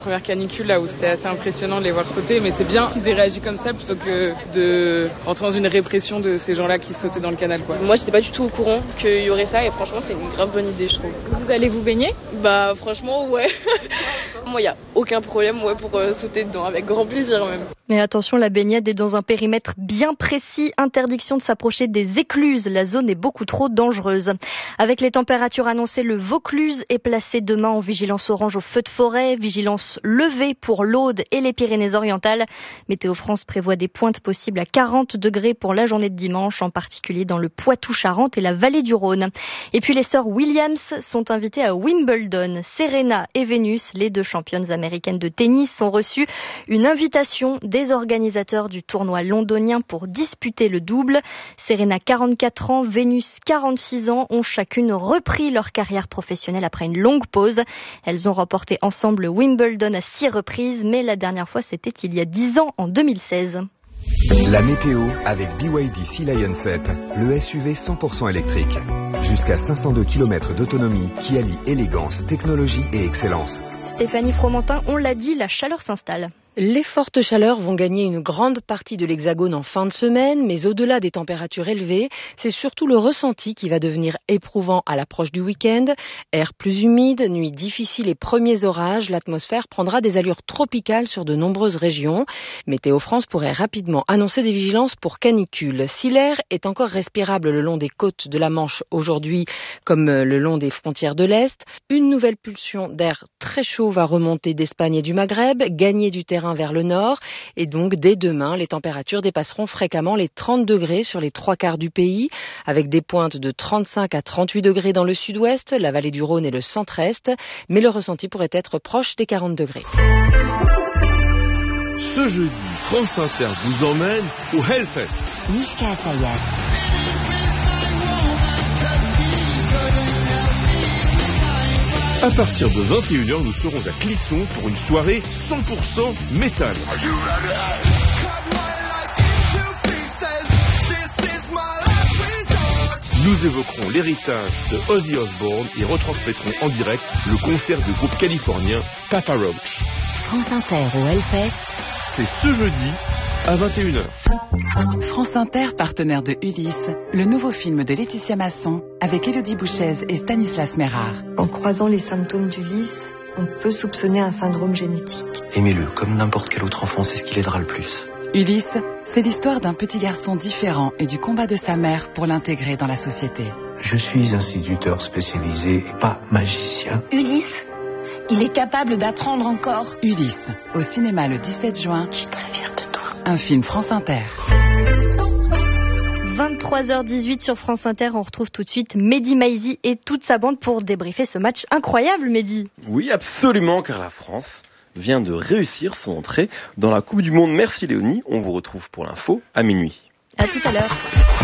Première canicule là où c'était assez impressionnant de les voir sauter, mais c'est bien qu'ils aient réagi comme ça plutôt que de rentrer dans une répression de ces gens-là qui sautaient dans le canal, quoi. Moi j'étais pas du tout au courant qu'il y aurait ça et franchement c'est une grave bonne idée je trouve. Vous allez vous baigner ? Bah franchement ouais. Moi il y a aucun problème pour sauter dedans, avec grand plaisir même. Mais attention, la baignade est dans un périmètre bien précis. Interdiction de s'approcher des écluses. La zone est beaucoup trop dangereuse. Avec les températures annoncées, le Vaucluse est placé demain en vigilance orange au feu de forêt. Vigilance levée pour l'Aude et les Pyrénées-Orientales. Météo France prévoit des pointes possibles à 40 degrés pour la journée de dimanche, en particulier dans le Poitou-Charentes et la vallée du Rhône. Et puis les sœurs Williams sont invitées à Wimbledon. Serena et Venus, les deux championnes américaines de tennis, ont reçu une invitation des organisateurs du tournoi londonien pour disputer le double. Serena, 44 ans, Venus, 46 ans, ont chacune repris leur carrière professionnelle après une longue pause. Elles ont remporté ensemble Wimbledon à 6 reprises, mais la dernière fois c'était il y a 10 ans, en 2016. La météo avec BYD Sea Lion 7, le SUV 100% électrique. Jusqu'à 502 km d'autonomie qui allie élégance, technologie et excellence. Stéphanie Fromentin, on l'a dit, la chaleur s'installe. Les fortes chaleurs vont gagner une grande partie de l'Hexagone en fin de semaine, mais au-delà des températures élevées, c'est surtout le ressenti qui va devenir éprouvant à l'approche du week-end. Air plus humide, nuit difficile et premiers orages, l'atmosphère prendra des allures tropicales sur de nombreuses régions. Météo France pourrait rapidement annoncer des vigilances pour canicule. Si l'air est encore respirable le long des côtes de la Manche aujourd'hui, comme le long des frontières de l'Est, une nouvelle pulsion d'air très chaud va remonter d'Espagne et du Maghreb, gagner du terrain vers le nord, et donc dès demain, les températures dépasseront fréquemment les 30 degrés sur les 3/4 du pays, avec des pointes de 35 à 38 degrés dans le sud-ouest, la vallée du Rhône et le centre-est, mais le ressenti pourrait être proche des 40 degrés. Ce jeudi, France Inter vous emmène au Hellfest. Mishka Asayas. À partir de 21h, nous serons à Clisson pour une soirée 100% métal. Nous évoquerons l'héritage de Ozzy Osbourne et retransmettrons en direct le concert du groupe californien Papa Roach. France Inter au Hellfest. C'est ce jeudi à 21h. France Inter, partenaire de Ulysse, le nouveau film de Laetitia Masson avec Élodie Bouchez et Stanislas Mérard. En croisant les symptômes d'Ulysse, on peut soupçonner un syndrome génétique. Aimez-le comme n'importe quel autre enfant, c'est ce qui l'aidera le plus. Ulysse, c'est l'histoire d'un petit garçon différent et du combat de sa mère pour l'intégrer dans la société. Je suis instituteur spécialisé et pas magicien. Ulysse, il est capable d'apprendre encore. Ulysse, au cinéma le 17 juin. Je suis très fière de toi. Un film France Inter. 23h18 sur France Inter, on retrouve tout de suite Mehdi Maizi et toute sa bande pour débriefer ce match incroyable, Mehdi. Oui, absolument, car la France vient de réussir son entrée dans la Coupe du Monde. Merci Léonie, on vous retrouve pour l'info à minuit. À tout à l'heure.